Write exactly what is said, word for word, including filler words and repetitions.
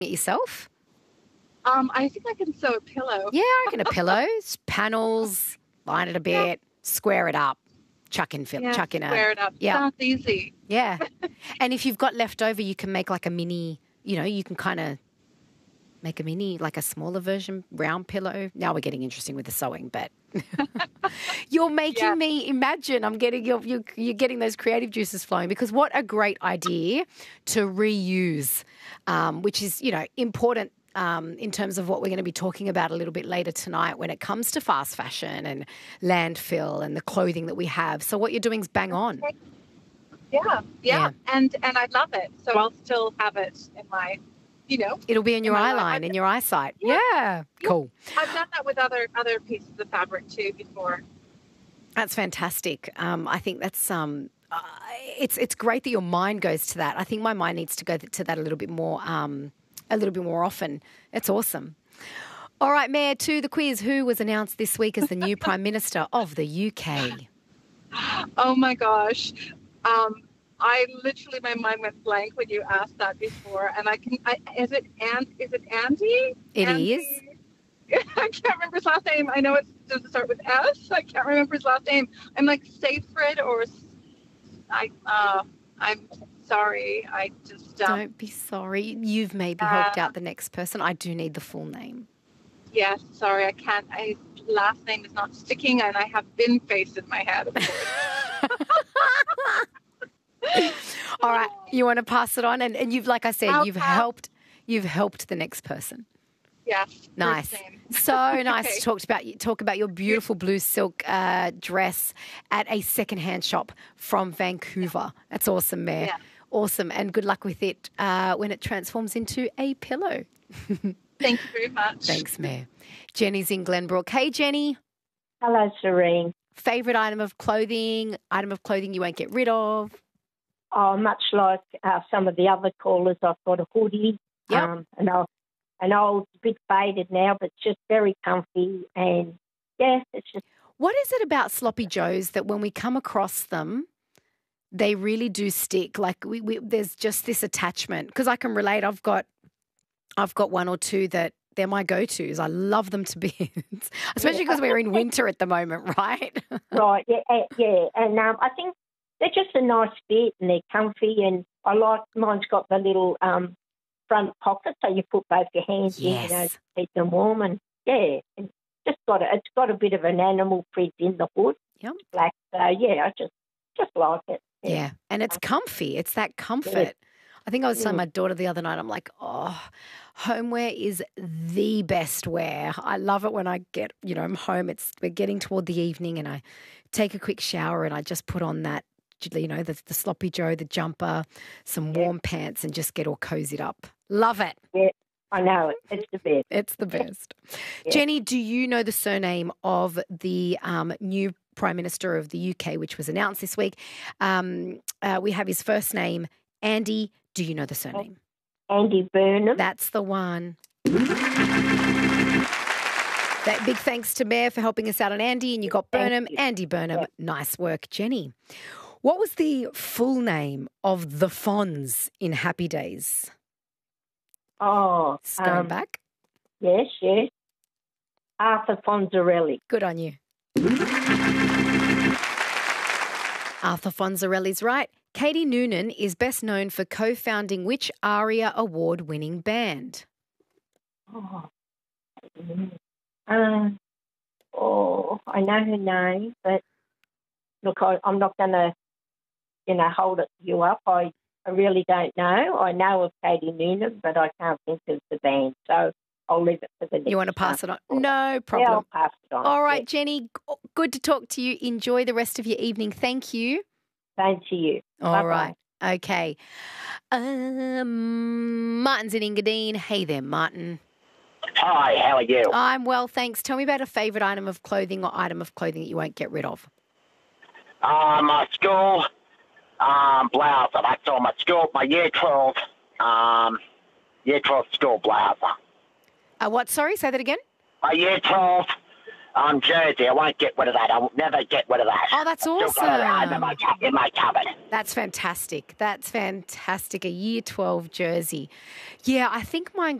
it yourself? Um, I think I can sew a pillow. Yeah, I reckon a pillow, panels, line it a bit, yeah. Square it up, chuck in, yeah, chuck in a... square it up. Yeah. Sounds easy. Yeah. And if you've got leftover, you can make like a mini, you know, you can kind of make a mini, like a smaller version, round pillow. Now we're getting interesting with the sewing, but you're making yeah. me imagine. I'm getting you're, you're you're getting those creative juices flowing, because what a great idea to reuse, um, which is, you know, important um, in terms of what we're going to be talking about a little bit later tonight when it comes to fast fashion and landfill and the clothing that we have. So what you're doing is bang on. Yeah, yeah, yeah. and and I love it. So I'll still have it in my. You know, it'll be in your eye line, in your eyesight. Yeah. yeah. Cool. I've done that with other other pieces of fabric too before. That's fantastic. Um, I think that's um, uh, it's it's great that your mind goes to that. I think my mind needs to go to that a little bit more, um, a little bit more often. It's awesome. All right, Mayor, to the quiz. Who was announced this week as the new Prime Minister of the U K? Oh my gosh. Um, I literally, my mind went blank when you asked that before, and I can. I, is it and is it Andy? It Andy? is. I can't remember his last name. I know it does start with S. I can't remember his last name. I'm like Seyfried or I. Uh, I'm sorry. I just um, don't be sorry. You've maybe uh, helped out the next person. I do need the full name. Yes, sorry. I can't. I last name is not sticking, and I have bin face in my head. Of course. All right, you want to pass it on, and, and you've, like I said, I'll you've pass. helped. You've helped the next person. Yes, nice. So nice okay. to talk about talk about your beautiful blue silk uh, dress at a secondhand shop from Vancouver. Yeah. That's awesome, Mayor. Yeah. Awesome, and good luck with it uh, when it transforms into a pillow. Thank you very much. Thanks, Mayor. Jenny's in Glenbrook. Hey, Jenny. Hello, Serene. Favourite item of clothing? Item of clothing you won't get rid of? Oh, much like uh, some of the other callers, I've got a hoodie. Yep. Um, an old, an old, bit faded now, but it's just very comfy. And, yeah, it's just... What is it about Sloppy Joes that when we come across them, they really do stick? Like, we, we there's just this attachment. Because I can relate. I've got, I've got one or two that they're my go-tos. I love them to bits, especially because we're in winter at the moment, right? Right, yeah, yeah. And um, I think they're just a nice fit and they're comfy, and I like, mine's got the little um, front pocket so you put both your hands yes. in, you know, to keep them warm, and yeah, and just got a, it's got a bit of an animal print in the hood. Yep. Black, so yeah, I just just like it. Yeah, yeah. And it's comfy. It's that comfort. Yeah. I think I was telling my daughter the other night, I'm like, oh, homeware is the best wear. I love it when I get, you know, I'm home. It's we're getting toward the evening and I take a quick shower and I just put on that, you know, the, the Sloppy Joe, the jumper, some warm yeah. pants and just get all cozied up. Love it. Yeah, I know it. It's the best. It's the best. Yeah. Jenny, do you know the surname of the um, new Prime Minister of the U K, which was announced this week? Um, uh, we have his first name, Andy. Do you know the surname? Andy Burnham. That's the one. That big thanks to Mayor for helping us out on Andy, and you got Burnham, you. Andy Burnham. Yeah. Nice work, Jenny. What was the full name of the Fonz in Happy Days? Oh, going um, back. Yes, yes. Arthur Fonzarelli. Good on you. Arthur Fonzarelli's right. Katie Noonan is best known for co-founding which ARIA award-winning band? Oh, uh, oh, I know her name, but look, I, I'm not going to, you know, hold it you up. I, I really don't know. I know of Katie Noonan, but I can't think of the band, so I'll leave it for the next You want to pass time. it on? No problem. Yeah, I'll pass it on. All right, yeah. Jenny, good to talk to you. Enjoy the rest of your evening. Thank you. Same to you. All Bye-bye. right. Okay. Um, Martin's in Engadine. Hey there, Martin. Hi, how are you? I'm well, thanks. Tell me about a favourite item of clothing or item of clothing that you won't get rid of. Uh, my school um, blouse. That's all my school, my year twelve, um, year twelve school blouse. Uh, what? Sorry, say that again. My year twelve um, jersey. I won't get rid of that. I'll never get rid of that. Oh, that's Still got it home in my, awesome. cu- in my cupboard. That's fantastic. That's fantastic. A year twelve jersey. Yeah, I think mine